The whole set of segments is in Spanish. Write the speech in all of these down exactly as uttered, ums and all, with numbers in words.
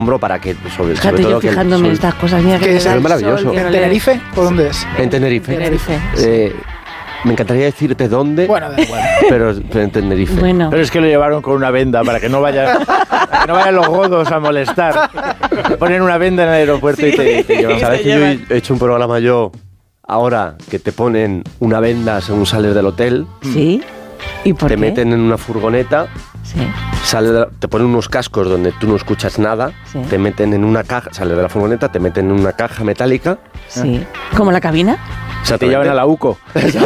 hombro para que sobre, Fíjate, sobre todo yo fijándome en estas cosas. Mira, que es maravilloso. ¿En Tenerife? ¿O dónde es? En Tenerife. Tenerife. Eh, me encantaría decirte dónde, bueno, da igual. pero, pero en Tenerife. Bueno. Pero es que lo llevaron con una venda para que no vaya, para que no vayan los godos a molestar. Ponen una venda en el aeropuerto sí, y te, te llevan. ¿Sabes que yo he hecho un programa yo ahora que te ponen una venda según sales del hotel? Sí. ¿Y por te qué? meten en una furgoneta. Sí. Sale de, te ponen unos cascos donde tú no escuchas nada, sí. Te meten en una caja, sales de la furgoneta, te meten en una caja metálica. Sí. ¿Como la cabina? O sea, te llevan a la U C O.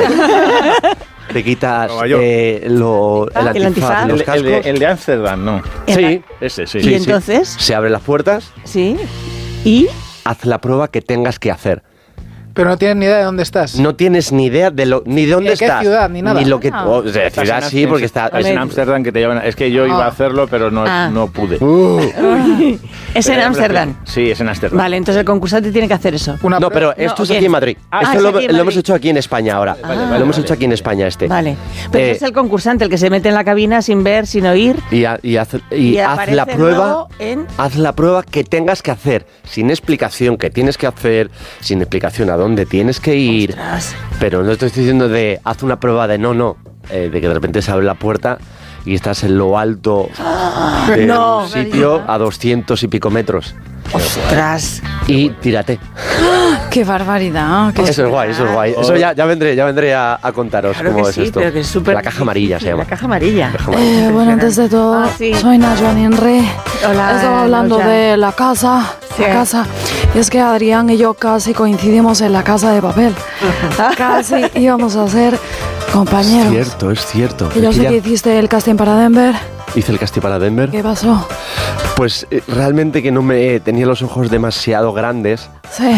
Te quitas eh, lo, el antifaz, el antifaz. los cascos. El, el de Ámsterdam, ¿no? Sí. Ese, sí. ¿Y sí, entonces? Sí. Se abren las puertas. Sí. ¿Y? Haz la prueba que tengas que hacer. Pero no tienes ni idea de dónde estás. No tienes ni idea de lo, ni de dónde ni de estás. Qué ciudad, ni nada. Ni lo que, ah. oh, de ciudad sí, sí, porque está... Es en Ámsterdam que te llevan... Es que yo ah. iba a hacerlo, pero no, ah. no pude. Uh. ¿Es en Ámsterdam? Sí, es en Ámsterdam. Vale, entonces el concursante tiene que hacer eso. Una no, pero esto no, es aquí en Madrid. Ah, esto es lo, aquí en Madrid. Lo hemos hecho aquí en España ahora. Ah. Vale, vale, lo hemos vale. hecho aquí en España este. Vale. Pero eh, es el concursante, el que se mete en la cabina sin ver, sin oír. Y, a, y, haz, y, y haz la prueba... En... Haz la prueba que tengas que hacer. Sin explicación que tienes que hacer, sin explicación a dónde tienes que ir. Ostras. Pero no estoy diciendo de haz una prueba de no, no, eh, de que de repente se abre la puerta y estás en lo alto de no, un sitio a doscientos y pico metros. ¡Ostras! Y tírate. ¡Qué barbaridad! Qué eso es guay, eso es guay. Eso ya, ya vendré, ya vendré a, a contaros claro cómo que es sí, esto. Pero que es super la caja amarilla se llama. La caja amarilla. La caja amarilla. Eh, bueno, antes de todo, ah, sí. soy Najwa Ninre. Hola. Estaba hablando Noja. de la casa, sí. la casa. Y es que Adrián y yo casi coincidimos en La Casa de Papel. Casi íbamos a ser compañeros. Es cierto, es cierto. Y yo sé que, que hiciste el casting para Denver. Hice el casting para Denver. ¿Qué pasó? Pues eh, realmente que no me tenía los ojos demasiado grandes. Sí.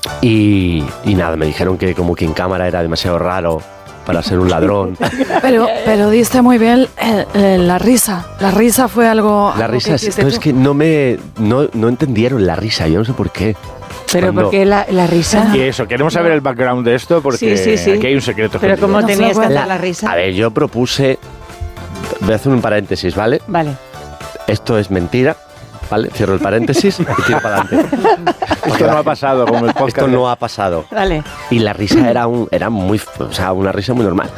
Y, y nada, me dijeron que como que en cámara era demasiado raro para ser un ladrón. Pero, pero diste muy bien el, el, la risa. La risa fue algo. La algo risa, que no, es que no me no, no entendieron la risa, yo no sé por qué. Pero ¿por qué la, la risa? Y eso, queremos saber el background de esto porque sí, sí, sí. aquí hay un secreto. Pero ¿cómo no tenías que hacer la, la risa? A ver, yo propuse... Voy a hacer un paréntesis, ¿vale? Vale. Esto es mentira, ¿vale? Cierro el paréntesis y tiro para adelante. Esto no ha pasado como el podcast. Esto no ha pasado. Vale. Y la risa era un era muy... O sea, una risa muy normal.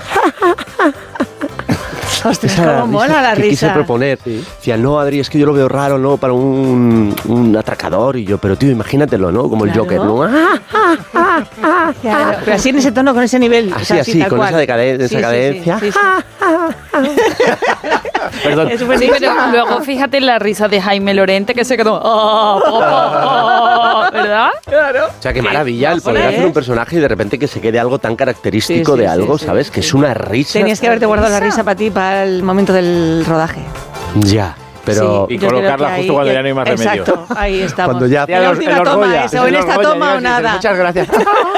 Ostras, cómo mola la risa. Que quise proponer. Sí. Decía, no, Adri, es que yo lo veo raro, ¿no? Para un, un atracador. Y yo, pero tío, imagínatelo, ¿no? Como claro. el Joker, ¿no? Claro. Pero así en ese tono, con ese nivel. Así, o sea, así, con cual. esa, decade- esa sí, cadencia. Sí, sí, sí. Perdón. Es sí, pero luego fíjate la risa de Jaime Lorente que se quedó. Oh, oh, oh, oh, ¿verdad? Claro. O sea, qué maravilla el poder hacer un personaje y de repente que se quede algo tan característico sí, sí, de algo, sí, ¿sabes? Sí, que sí. es una risa. Tenías que haberte guardado la risa para ti, para el momento del rodaje. Ya. Pero sí, y colocarla justo ahí, cuando ya no hay más remedio. Exacto, ahí estamos. Cuando ya la última toma esa, o en esta toma o nada. Muchas gracias.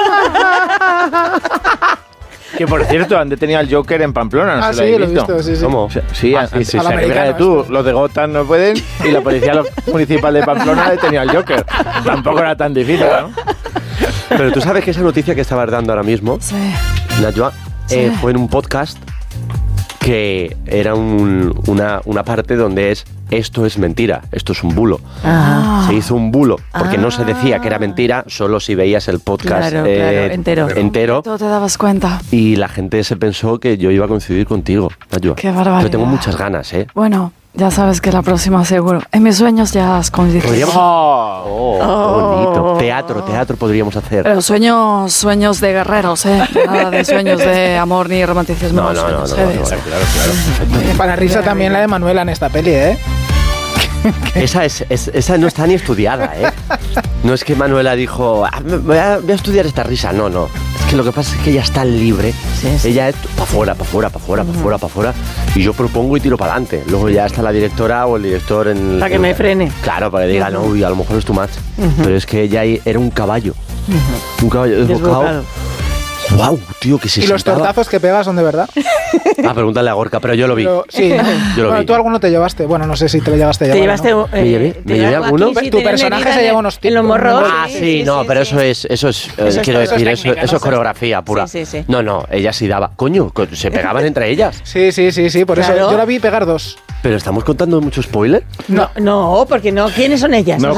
Que por cierto, han detenido al Joker en Pamplona, no ah, sé sí, lo lo he visto. visto. Sí, sí. ¿Cómo? Sí, ah, sí, sí, a la americana tú, los de Gotham no pueden y la policía municipal de Pamplona ha detenido al Joker. Tampoco era tan difícil, ¿no? Pero tú sabes que esa noticia que estabas dando ahora mismo, sí. Najwa, sí. eh, fue en un podcast que era un, una, una parte donde es esto es mentira, esto es un bulo. Ah. Se hizo un bulo, porque ah. no se decía que era mentira, solo si veías el podcast claro, eh, claro, entero. entero. Tú te dabas cuenta. Y la gente se pensó que yo iba a coincidir contigo, Najwa. Qué barbaridad. Yo tengo muchas ganas, ¿eh? Bueno, ya sabes que la próxima seguro. En mis sueños ya has coincidido. ¿Podríamos? Oh, oh, qué bonito. Teatro, teatro podríamos hacer. Pero sueños, sueños de guerreros, ¿eh? Nada de sueños de amor ni romanticismo. No, no, no, no, sueños, no, ¿eh? no, no, claro, claro. Para risa también la de Manuela en esta peli, ¿eh? Esa, es, es, esa no está ni estudiada, ¿eh? No es que Manuela dijo, ah, voy, a, voy a estudiar esta risa. No, no. Es que lo que pasa es que ella está libre. Sí, sí. Ella es para afuera, para afuera, para afuera, para afuera, para afuera. Y yo propongo y tiro para adelante. Luego ya está la directora o el director en... Para que me frene. Claro, para que diga, no, uy, a lo mejor es tu match. Uh-huh. Pero es que ella era un caballo. Uh-huh. Un caballo desbocado. Wow, tío, que se ¿Y los sentaba? tortazos que pegas son de verdad? Ah, pregúntale a Gorka, pero yo lo vi. Pero, sí, yo lo bueno, vi. tú alguno te llevaste. Bueno, no sé si te lo llevaste a llevar. ¿Te llevaste? ¿no? Eh, ¿Me llevé? ¿Me llevé alguno? Aquí, sí, tu personaje se lleva unos en los morros. Ah, sí, sí sí, no, sí, pero sí. eso es, eso es, eso eh, es quiero eso decir, es eso, técnica, eso ¿no? es coreografía pura. Sí, sí, sí. No, no, ella sí daba. Coño, se pegaban entre ellas. Sí, sí, sí, sí, por claro. eso yo la vi pegar dos. ¿Pero estamos contando mucho spoiler? No, no, porque no. ¿Quiénes son ellas? No, No